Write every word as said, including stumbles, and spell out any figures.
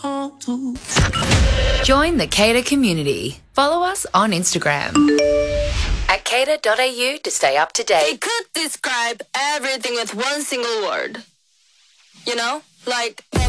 Join the Cater community. Follow us on Instagram at cater dot a u to stay up to They date. could describe everything with one single word. You know? Like...